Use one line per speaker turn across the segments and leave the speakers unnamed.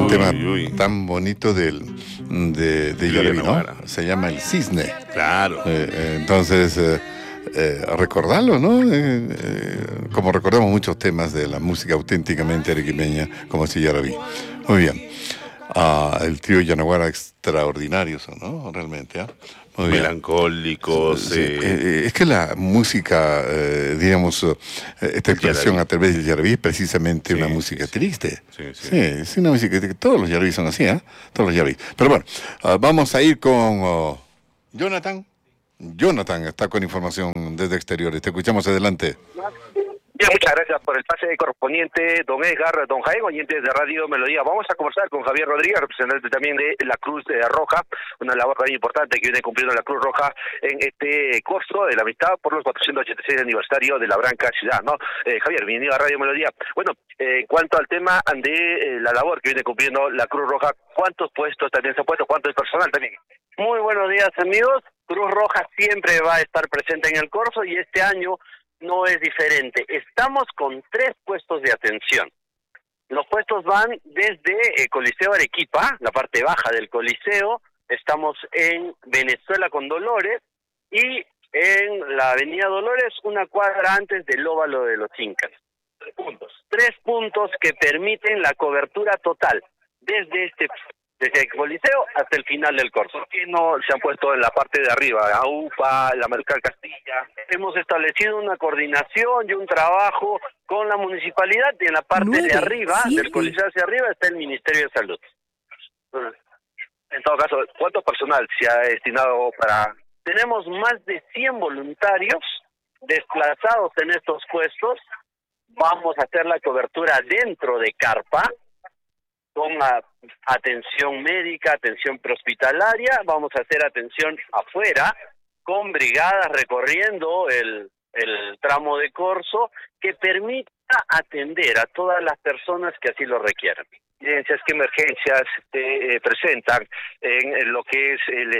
un tema
tan bonito de Yaraví, ¿no? Se llama El Cisne.
Claro.
Entonces, recordarlo, ¿no? Como recordamos muchos temas de la música auténticamente arequipeña, como si Yaraví. Muy bien. El trío Yanaguara extraordinarios, ¿no? Realmente, ¿eh? Muy bien.
Melancólicos.
Sí, es que la música, digamos, esta expresión a través del Yaraví es precisamente una música triste. Sí, es una música triste. Todos los Yaraví son así, ¿eh? Todos los Yaraví. Pero bueno, vamos a ir con Jonathan. Jonathan está con información desde exteriores. Te escuchamos, adelante.
Bien, muchas gracias por el pase correspondiente, don Edgar, don Jaén, oyentes de Radio Melodía. Vamos a conversar con Javier Rodríguez, representante también de la Cruz Roja, una labor muy importante que viene cumpliendo la Cruz Roja en este curso de la amistad por los 486 aniversario de la Branca Ciudad, ¿no? Javier, bienvenido a Radio Melodía. Bueno, en cuanto al tema de la labor que viene cumpliendo la Cruz Roja, ¿cuántos puestos también se han puesto? ¿Cuánto es personal también?
Muy buenos días, amigos. Cruz Roja siempre va a estar presente en el curso y este año no es diferente. Estamos con 3 puestos de atención. Los puestos van desde el Coliseo Arequipa, la parte baja del Coliseo. Estamos en Venezuela con Dolores y en la Avenida Dolores, una cuadra antes del óvalo de los Incas. 3 puntos que permiten la cobertura total desde el Coliseo hasta el final del curso.
¿Por qué no se han puesto en la parte de arriba, la UPA, la Mercal Castilla?
Hemos establecido una coordinación y un trabajo con la municipalidad y en la parte de arriba, del Coliseo hacia arriba, está el Ministerio de Salud.
En todo caso, ¿cuánto personal se ha destinado para...?
Tenemos más de 100 voluntarios desplazados en estos puestos. Vamos a hacer la cobertura dentro de carpa, con atención médica, atención prehospitalaria. Vamos a hacer atención afuera, con brigadas recorriendo el tramo de corso, que permita atender a todas las personas que así lo requieran.
¿Qué emergencias presentan en lo que es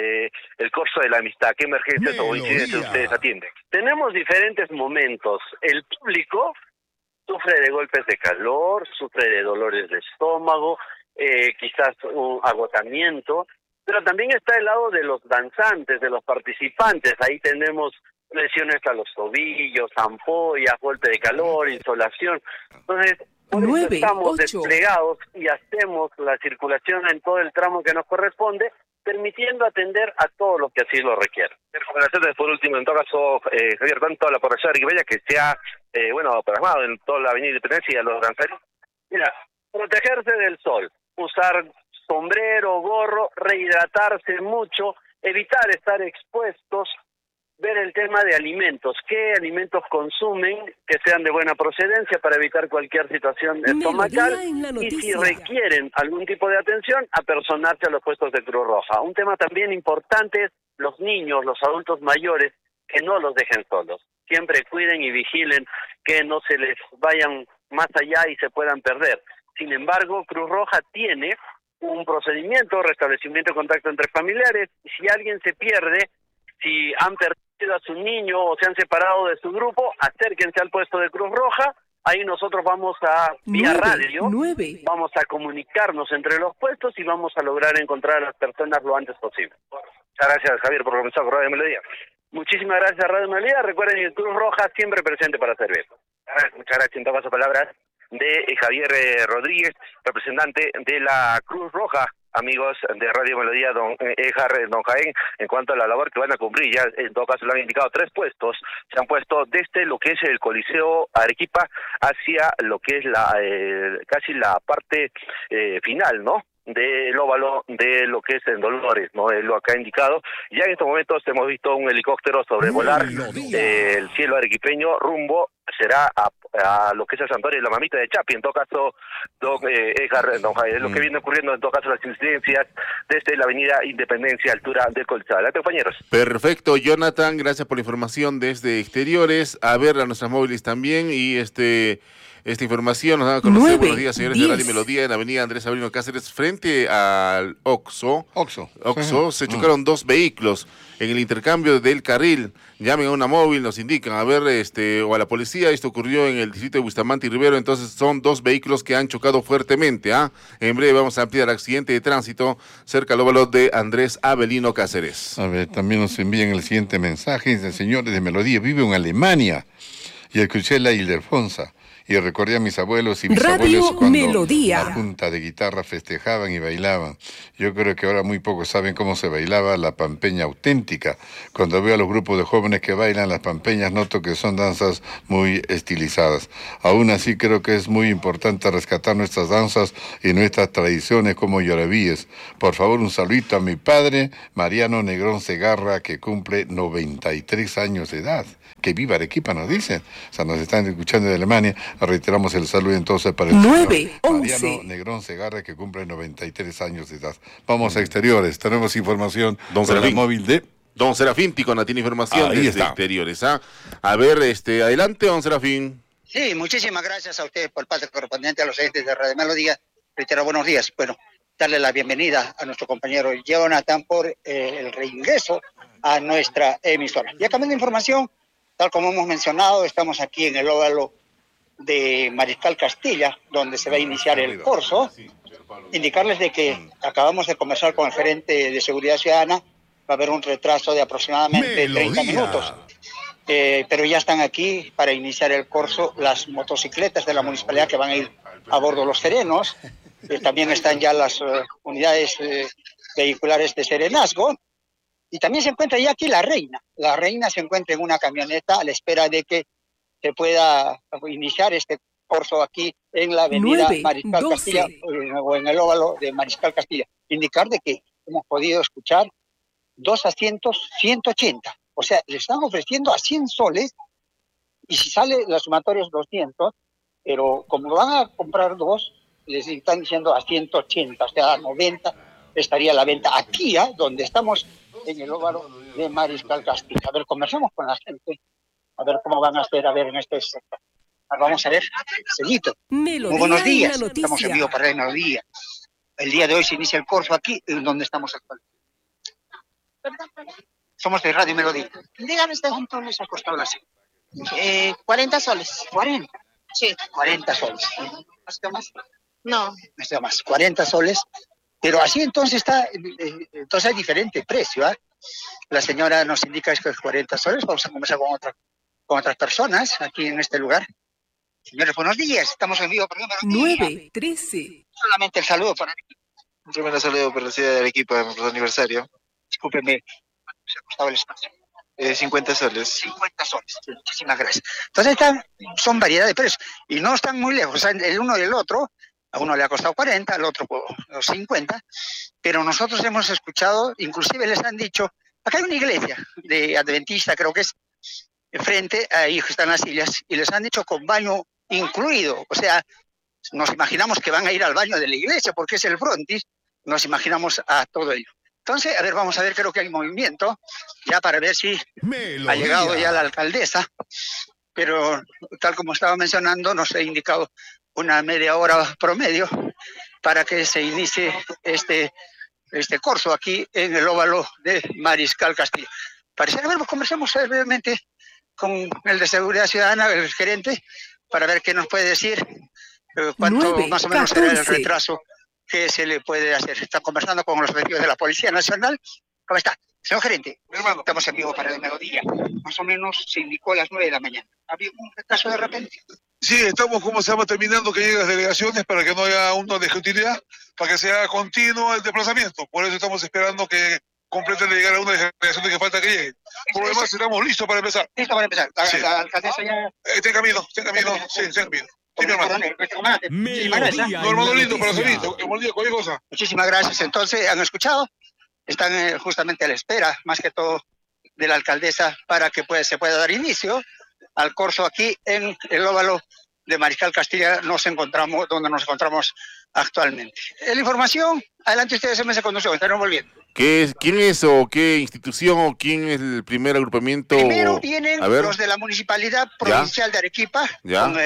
el curso de la amistad? ¿Qué emergencias o incidencias ustedes atienden?
Tenemos diferentes momentos. El público sufre de golpes de calor, sufre de dolores de estómago, quizás un agotamiento, pero también está el lado de los danzantes, de los participantes. Ahí tenemos lesiones a los tobillos, ampollas, golpe de calor, insolación. Entonces, por eso estamos desplegados y hacemos la circulación en todo el tramo que nos corresponde, permitiendo atender a todos los que así lo requieran.
Recomendaciones por último, en todo caso, Javier, tanto a la población arequipeña que se ha, plasmado en toda la Avenida Independencia y a los danzarinos.
Mira, protegerse del sol, usar sombrero, gorro, rehidratarse mucho, evitar estar expuestos, ver el tema de alimentos, qué alimentos consumen que sean de buena procedencia para evitar cualquier situación estomacal y si requieren algún tipo de atención, apersonarse a los puestos de Cruz Roja. Un tema también importante es los niños, los adultos mayores, que no los dejen solos. Siempre cuiden y vigilen que no se les vayan más allá y se puedan perder. Sin embargo, Cruz Roja tiene un procedimiento, restablecimiento de contacto entre familiares. Si alguien se pierde, si han perdido a su niño o se han separado de su grupo, acérquense al puesto de Cruz Roja. Ahí nosotros vamos a, vía radio, vamos a comunicarnos entre los puestos y vamos a lograr encontrar a las personas lo antes posible.
Muchas gracias, Javier, por comenzar con Radio Melodía.
Muchísimas gracias, Radio Melodía. Recuerden que Cruz Roja siempre presente para servir.
Muchas gracias. En todo caso, palabras de Javier Rodríguez, representante de la Cruz Roja. Amigos de Radio Melodía, don Edgar, don Jaén, en cuanto a la labor que van a cumplir, ya en todo caso le han indicado 3 puestos, se han puesto desde lo que es el Coliseo Arequipa hacia lo que es casi la parte final, ¿no?, del óvalo de lo que es en Dolores, ¿no? Él lo acá indicado. Ya en estos momentos hemos visto un helicóptero sobrevolar el cielo arequipeño rumbo será a lo que es el santuario de la Mamita de Chapi. En todo caso, don Edgar, don Javier, es lo que viene ocurriendo en todo caso las incidencias desde la avenida Independencia, altura del Coliseo. Adelante, compañeros.
Perfecto, Jonathan, gracias por la información desde exteriores. A ver a nuestras móviles también y esta información nos da a conocer. Buenos días, señores de Radio Melodía, en la avenida Andrés Avelino Cáceres, frente al Oxxo. Se chocaron 2 vehículos. en el intercambio del carril. Llamen a una móvil, nos indican, a ver, o a la policía. Esto ocurrió en el distrito de Bustamante y Rivero. Entonces son dos vehículos que han chocado fuertemente. En breve vamos a ampliar el accidente de tránsito cerca al óvalo de Andrés Avelino Cáceres.
A ver, también nos envían el siguiente mensaje. Dice: señores de Melodía, vivo en Alemania y escuché la Ildefonsa. Y recordé a mis abuelos y mis abuelos cuando
Melodía.
la junta de guitarra festejaban y bailaban. Yo creo que ahora muy pocos saben cómo se bailaba la pampeña auténtica. Cuando veo a los grupos de jóvenes que bailan las pampeñas, noto que son danzas muy estilizadas. Aún así, creo que es muy importante rescatar nuestras danzas y nuestras tradiciones como yarabíes. Por favor, un saludito a mi padre, Mariano Negrón Segarra, que cumple 93 años de edad. Que viva Arequipa, nos dicen. O sea, nos están escuchando de Alemania. Reiteramos el saludo entonces para el señor Mariano Negrón Segarra, que cumple 93 años de edad. Vamos a exteriores. Tenemos información
de la
móvil de...
Don Serafín Ticona tiene información desde exteriores. A ver, adelante, don Serafín.
Sí, muchísimas gracias a ustedes por el pase correspondiente a los oyentes de Radio Melodía. Reitero, buenos días. Bueno, darle la bienvenida a nuestro compañero Jonathan por el reingreso a nuestra emisora. Ya cambiando de información, tal como hemos mencionado, estamos aquí en el óvalo de Mariscal Castilla, donde se va a iniciar el corso. Indicarles de que acabamos de conversar con el gerente de Seguridad Ciudadana. Va a haber un retraso de aproximadamente 30 minutos. Pero ya están aquí para iniciar el corso las motocicletas de la municipalidad que van a ir a bordo de los serenos. También están ya las unidades vehiculares de serenazgo. Y también se encuentra ya aquí la reina. La reina se encuentra en una camioneta a la espera de que se pueda iniciar este corso aquí en la avenida Mariscal Castilla o en el óvalo de Mariscal Castilla. Indicar de que hemos podido escuchar 2 asientos 180. O sea, le están ofreciendo a 100 soles y si sale la sumatoria es 200, pero como van a comprar 2, les están diciendo a 180, o sea, a 90 estaría la venta aquí, donde estamos en el óvalo de Mariscal Castilla. A ver, conversamos con la gente, a ver cómo van a hacer, a ver, en este sector. Vamos a ver, Celito. Muy buenos días, estamos en vivo para Radio Melodía. El día de hoy se inicia el curso aquí, en donde estamos actualmente. Somos de Radio Melodía. Díganos de cuánto les ha costado la cena.
40 soles.
40.
Sí.
40 soles. ¿Más más?
No.
Más, 40 soles. Pero así entonces entonces hay diferente precio, La señora nos indica que es 40 soles. Vamos a conversar con otras personas aquí en este lugar. Señores, buenos días. Estamos en vivo.
9:13.
Solamente el saludo para
Un tremendo saludo para la ciudad de Arequipa en nuestro aniversario.
Discúlpeme, se ha costado el espacio.
50 soles.
50 soles. Muchísimas gracias. Entonces son variedad de precios y no están muy lejos. O sea, el uno y el otro, a uno le ha costado 40, al otro 50, pero nosotros hemos escuchado, inclusive les han dicho, acá hay una iglesia de adventista, creo que es, frente, ahí están las sillas, y les han dicho con baño incluido. O sea, nos imaginamos que van a ir al baño de la iglesia porque es el frontis, nos imaginamos a todo ello. Entonces, a ver, vamos a ver, creo que hay movimiento, ya para ver si ha llegado ya la alcaldesa, pero tal como estaba mencionando, nos ha indicado una media hora promedio para que se inicie este corso aquí en el óvalo de Mariscal Castilla. Parece que conversemos brevemente con el de Seguridad Ciudadana, el gerente, para ver qué nos puede decir, cuánto más o menos será el retraso que se le puede hacer. Está conversando con los efectivos de la Policía Nacional. ¿Cómo está? Señor gerente, estamos en vivo para el mediodía. Más o menos se indicó a las 9 de la mañana. ¿Había un retraso de repente?
Sí, estamos, terminando que lleguen las delegaciones para que no haya una discontinuidad, para que sea continuo el desplazamiento. Por eso estamos esperando que completen de llegar a una delegación que falta que llegue. Por lo demás, estamos listos para empezar.
Listo para empezar. La alcaldesa ya...
Está en camino. Sí, está en camino. Sí, mi hermano.
No,
hermano lindo para servir. Cualquier cosa.
Muchísimas gracias. Entonces, ¿han escuchado? Están justamente a la espera, más que todo, de la alcaldesa para que se pueda dar inicio al corso aquí en el óvalo de Mariscal Castilla, donde nos encontramos actualmente. La información, adelante ustedes en mesa de conducción, están volviendo.
¿Quién es o qué institución o quién es el primer agrupamiento?
Primero vienen los de la Municipalidad Provincial de Arequipa, con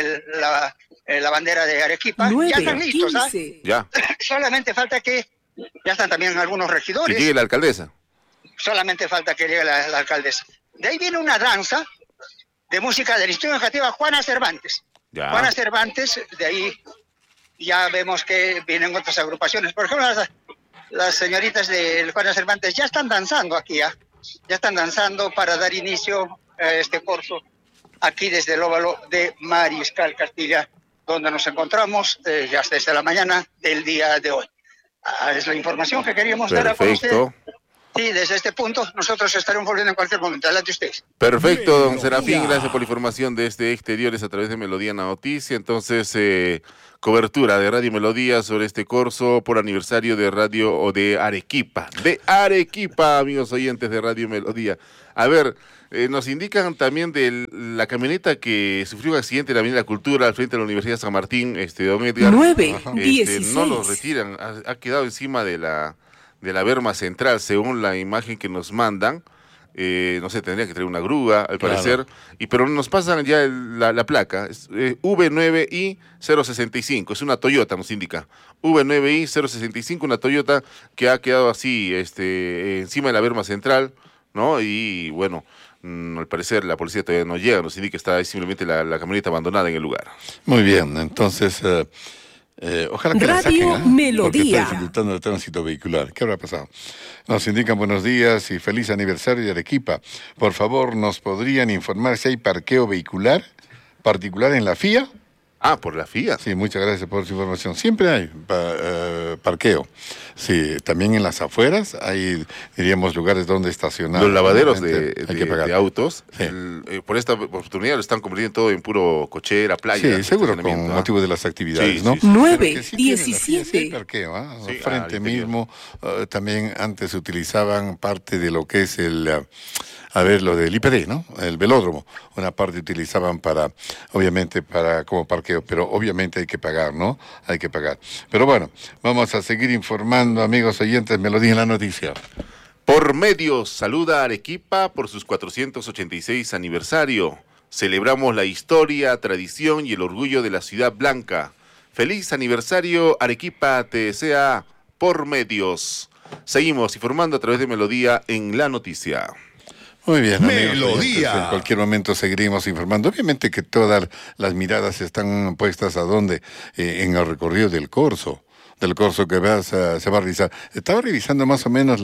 la bandera de Arequipa.
9,
ya están listos,
15.
Ya.
Solamente falta que ya están también algunos regidores.
Que llegue la alcaldesa.
solamente falta que llegue la alcaldesa. De ahí viene una danza de música del Instituto Educativo Juana Cervantes.
Ya.
Juana Cervantes, de ahí ya vemos que vienen otras agrupaciones. Por ejemplo, las señoritas de Juana Cervantes ya están danzando aquí, ya están danzando para dar inicio a este curso aquí desde el óvalo de Mariscal Castilla, donde nos encontramos ya desde la mañana del día de hoy. Es la información que queríamos dar a conocer. Sí, desde este punto nosotros estaremos volviendo en cualquier momento. Adelante ustedes.
Perfecto, don Serafín, gracias por la información desde Exteriores a través de Melodía en la Noticia. Entonces, cobertura de Radio Melodía sobre este curso por aniversario de Radio o de Arequipa. De Arequipa, amigos oyentes de Radio Melodía. A ver, nos indican también de la camioneta que sufrió un accidente en la Avenida Cultura al frente de la Universidad San Martín, don Edgar.
9:16.
No lo retiran, ha quedado encima de la berma central, según la imagen que nos mandan. No sé, tendría que traer una grúa, al parecer, pero nos pasan ya la placa, es, V9I065, es una Toyota, nos indica, V9I065, una Toyota que ha quedado así, encima de la berma central, ¿no? Y bueno, al parecer la policía todavía no llega, nos indica que está simplemente la camioneta abandonada en el lugar.
Muy bien, entonces... ojalá que la saquen,
Melodía.
porque está dificultando el tránsito vehicular. ¿Qué habrá pasado? Nos indican buenos días y feliz aniversario de Arequipa. Por favor, ¿nos podrían informar si hay parqueo vehicular particular en la FIA?
Por la FIA.
Sí, muchas gracias por su información. Siempre hay parqueo. Sí, también en las afueras hay, diríamos, lugares donde estacionar.
Los lavaderos
hay que pagar.
de autos,
sí.
Por esta oportunidad lo están convirtiendo todo en puro cochera, playa.
Sí, seguro, con motivo de las actividades, ¿no?
9:17.
Sí hay parqueo,
Sí,
frente mismo, también antes utilizaban parte de lo que es lo del IPD, ¿no? El velódromo. Una parte utilizaban obviamente, como parqueo, pero obviamente hay que pagar, ¿no? Hay que pagar. Pero bueno, vamos a seguir informando, amigos oyentes, Melodía en la Noticia.
Por medios, saluda a Arequipa por sus 486 aniversario. Celebramos la historia, tradición y el orgullo de la ciudad blanca. Feliz aniversario, Arequipa, te desea Por medios. Seguimos informando a través de Melodía en la Noticia.
Muy bien, amigos,
Melodía.
En cualquier momento seguiremos informando. Obviamente que todas las miradas están puestas ¿a dónde? En el recorrido del curso que se va a revisar. Estaba revisando más o menos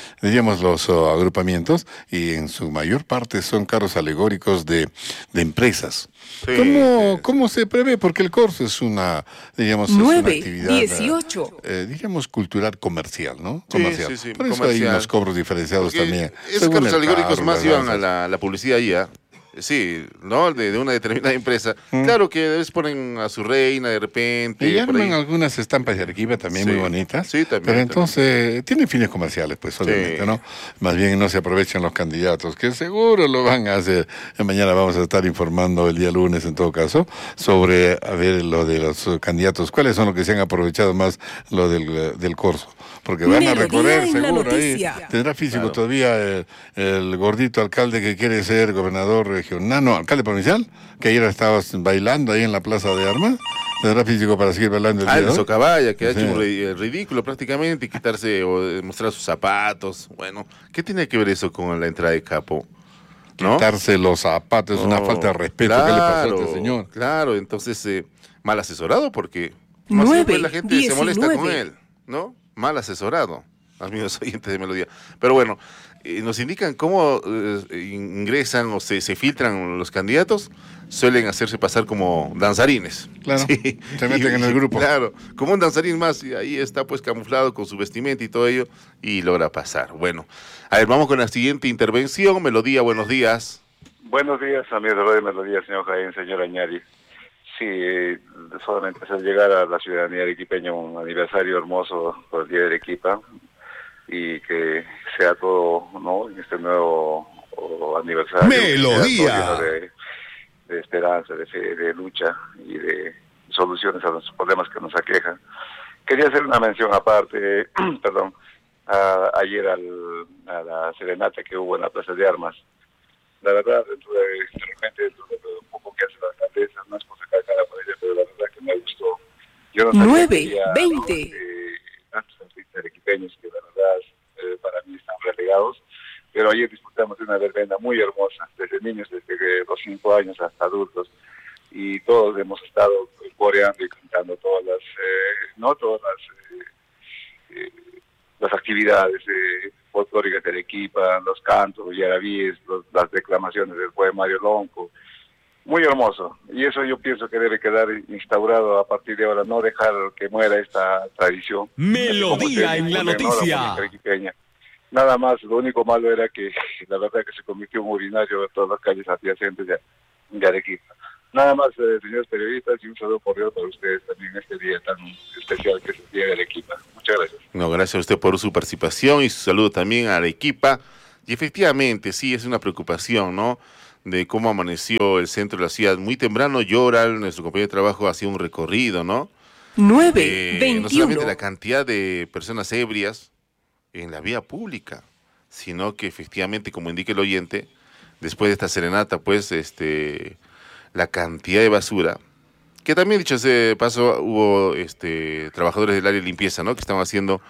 los agrupamientos, y en su mayor parte son carros alegóricos de empresas.
Sí,
¿Cómo se prevé? Porque el curso es una actividad
9:18.
diríamos cultural comercial, ¿no?
Sí,
Comercial.
sí,
Por eso
comercial.
hay unos cobros diferenciados
Porque
también.
esos
según
carros
el
alegóricos
carro,
más
las
iban a
razas.
la publicidad ahí, sí, ¿no? De una determinada empresa. Claro que les ponen a su reina de repente.
Y
por ahí.
arman algunas estampas de Arequipa también
Sí.
muy bonitas.
Sí, también.
Pero entonces tienen fines comerciales, pues, obviamente,
Sí.
¿no? Más bien no se aprovechan los candidatos, que seguro lo van a hacer. Mañana vamos a estar informando el día lunes, en todo caso, sobre, lo de los candidatos. ¿Cuáles son los que se han aprovechado más lo del curso? Porque van a
Melodía
recorrer,
en la
seguro, ahí.
Noticia.
Tendrá físico
Claro.
todavía el gordito alcalde que quiere ser gobernador regional, no, alcalde provincial, que ayer estaba bailando ahí en la Plaza de Armas. Tendrá físico para seguir bailando el día
El
de hoy.
socavalla, que ha
Sí.
hecho un ridículo prácticamente, quitarse o mostrar sus zapatos. Bueno, ¿qué tiene que ver eso con la entrada de capo? ¿No?
Quitarse los zapatos es una
No,
falta de respeto. ¿Qué le pasó a este señor?
Claro, entonces mal asesorado porque más siempre la gente se molesta con
9:19.
él, ¿no? Mal asesorado, amigos oyentes de Melodía. Pero bueno, nos indican cómo ingresan o se filtran los candidatos. Suelen hacerse pasar como danzarines.
Claro, se meten en el grupo.
Claro, como un danzarín más, y ahí está pues camuflado con su vestimenta y todo ello, y logra pasar. Bueno, a ver, vamos con la siguiente intervención. Melodía, buenos días.
Buenos días, amigos de Radio Melodía, señor Jaén, señor Añari. Sí, solamente hacer llegar a la ciudadanía arequipeña un aniversario hermoso por el Día de Arequipa, y que sea todo, ¿no?, en este nuevo aniversario.
Melodía.
De esperanza, de fe, de lucha y de soluciones a los problemas que nos aquejan. Quería hacer una mención aparte, perdón, ayer a la serenata que hubo en la Plaza de Armas. La verdad, dentro de lo poco que hace la alcaldesa, no es por sacar cara por ella, pero la verdad que me gustó. Yo no sabía que había
9:20.
tantos artistas arequipeños que la verdad para mí están relegados. pero ayer disfrutamos de una verbena muy hermosa, desde niños, desde los 5 años hasta adultos, y todos hemos estado coreando y cantando todas las actividades folclóricas de Arequipa, los cantos, los yarabíes, las declamaciones del poemario Lonco. Muy hermoso, y eso yo pienso que debe quedar instaurado a partir de ahora, no dejar que muera esta tradición.
Melodía en la noticia.
Nada más, lo único malo era que la verdad que se convirtió en un urinario de todas las calles adyacentes de Arequipa. Nada más, señores periodistas, y un saludo cordial para ustedes también en este día tan especial que es el Día de Arequipa. Muchas gracias.
No, gracias a usted por su participación y su saludo también a Arequipa. Y efectivamente, sí, es una preocupación, ¿no?, de cómo amaneció el centro de la ciudad. Muy temprano, Yoral, nuestro compañero de trabajo, hacía un recorrido, ¿no?
9:21.
No solamente la cantidad de personas ebrias en la vía pública, sino que efectivamente, como indica el oyente, después de esta serenata, pues, la cantidad de basura, que también, dicho ese paso, hubo trabajadores del área de limpieza, ¿no?, que estaban haciendo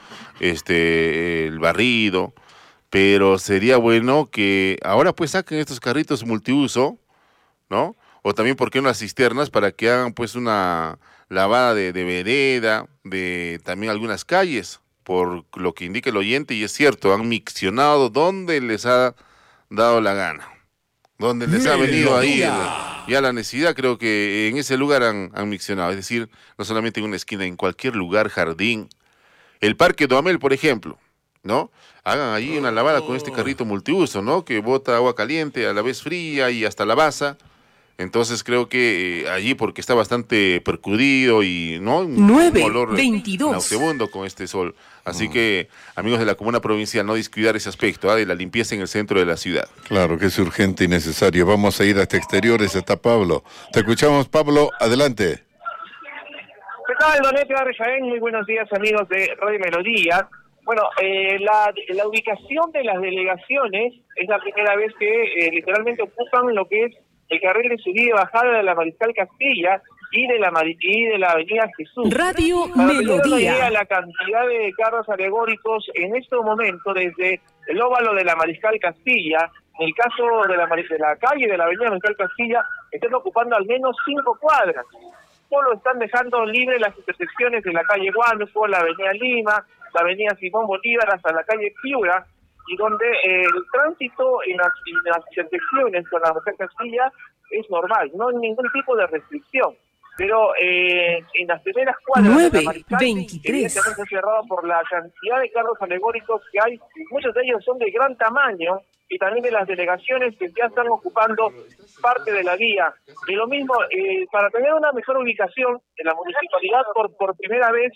el barrido, pero sería bueno que ahora pues saquen estos carritos multiuso, ¿no? O también, ¿por qué no las cisternas para que hagan pues una lavada de vereda, de también algunas calles? Por lo que indica el oyente, y es cierto, han miccionado donde les ha dado la gana, donde les ha venido ahí ya la necesidad. Creo que en ese lugar han miccionado, es decir, no solamente en una esquina, en cualquier lugar, jardín, el Parque Duhamel, por ejemplo, ¿no? Hagan allí una lavada con este carrito multiuso, ¿no?, que bota agua caliente, a la vez fría y hasta la basa. Entonces creo que allí, porque está bastante percudido y no un olor nauseabundo con este sol. Así que, amigos de la Comuna Provincial, no descuidar ese aspecto de la limpieza en el centro de la ciudad.
Claro que es urgente y necesario. Vamos a ir hasta exteriores, está Pablo. Te escuchamos, Pablo, adelante.
¿Qué tal, don Edgar Jaén? Muy buenos días, amigos de Radio Melodía. Bueno, la ubicación de las delegaciones es la primera vez que literalmente ocupan lo que es el carril de subida y bajada de la Mariscal Castilla y de la Avenida Jesús.
Radio
Para
Melodía.
la cantidad de carros alegóricos en este momento desde el óvalo de la Mariscal Castilla, en el caso de la calle de la Avenida Mariscal Castilla, están ocupando al menos 5 cuadras. Solo están dejando libres las intersecciones de la calle Huánuco, la Avenida Lima, la Avenida Simón Bolívar hasta la calle Piura, y donde el tránsito en las intersecciones con la Mariscal Castilla es normal, no hay ningún tipo de restricción. Pero en las primeras cuadras de la Mariscal, evidentemente está cerrado por la cantidad de carros alegóricos que hay. Muchos de ellos son de gran tamaño, y también de las delegaciones que ya están ocupando parte de la vía. Y lo mismo, para tener una mejor ubicación en la municipalidad, por primera vez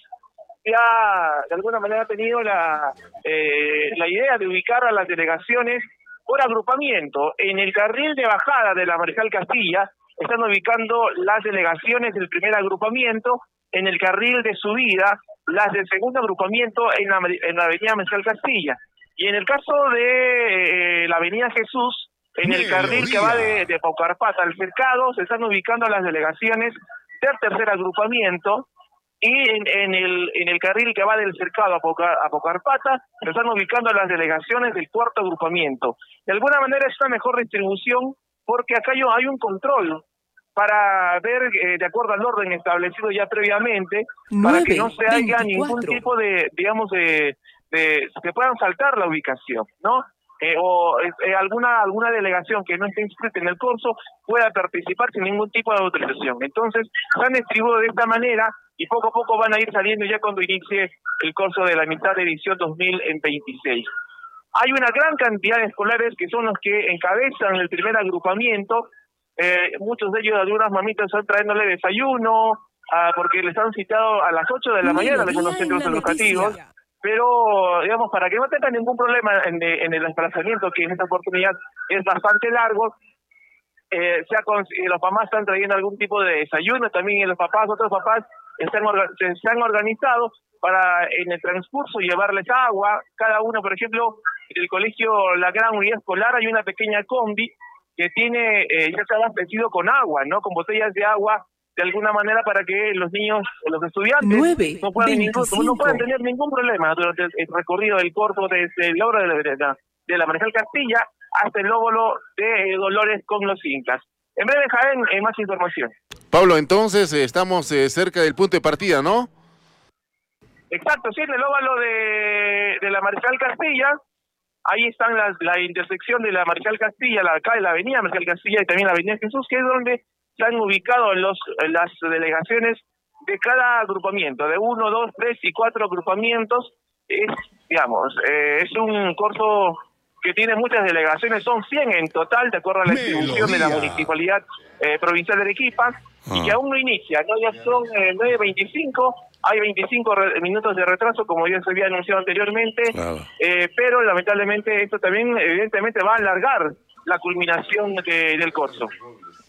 ya de alguna manera ha tenido la idea de ubicar a las delegaciones por agrupamiento. En el carril de bajada de la Mariscal Castilla están ubicando las delegaciones del primer agrupamiento, en el carril de subida las del segundo agrupamiento en la Avenida Mariscal Castilla. Y en el caso de la Avenida Jesús, en el carril que va de Paucarpata al Cercado, se están ubicando las delegaciones del tercer agrupamiento, y en el carril que va del Cercado a Paucarpata, se están ubicando las delegaciones del cuarto agrupamiento. De alguna manera es una mejor distribución, porque acá hay un control para ver, de acuerdo al orden establecido ya previamente, para que no se haya ningún tipo de, digamos, que puedan saltar la ubicación, ¿no? Alguna delegación que no esté inscrita en el curso pueda participar sin ningún tipo de autorización. Entonces, se han distribuido de esta manera y poco a poco van a ir saliendo ya cuando inicie el curso de la mitad de edición 2026. Hay una gran cantidad de escolares que son los que encabezan el primer agrupamiento. Muchos de ellos, algunas mamitas, están trayéndole desayuno, porque les han citado a las 8 de la mañana en algunos centros educativos. Pero, digamos, para que no tengan ningún problema en el desplazamiento, que en esta oportunidad es bastante largo, los papás están trayendo algún tipo de desayuno, también otros papás se han organizado para en el transcurso llevarles agua. Cada uno, por ejemplo, en el colegio La Gran Unidad Escolar hay una pequeña combi que tiene ya está abastecido con agua, ¿no? Con botellas de agua, de alguna manera, para que los niños, los estudiantes, no puedan tener ningún problema durante el recorrido del corto desde la hora de la vereda. de la Marcial Castilla hasta el óvalo de Dolores con los Incas. En breve, Jaén, más información.
Pablo, entonces estamos cerca del punto de partida, ¿no?
Exacto, sí, en el óvalo de la Marcial Castilla. Ahí están la intersección de la Marcial Castilla, acá la avenida Marcial Castilla y también la avenida Jesús, que es donde se han ubicado las delegaciones de cada agrupamiento, de 1, 2, 3 y 4 agrupamientos. Es un corso que tiene muchas delegaciones, son 100 en total, de acuerdo a la distribución de la Municipalidad Provincial de Arequipa, y que aún no inicia, ¿no? Ya son 9:25, hay 25 minutos de retraso, como ya se había anunciado anteriormente, pero lamentablemente esto también evidentemente va a alargar la culminación del corso.